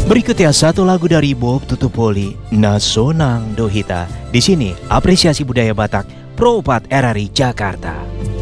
Berikutnya satu lagu dari Bob Tutupoli, Nasonang Dohita. Di sini apresiasi budaya Batak, Pro 4 RRI Jakarta.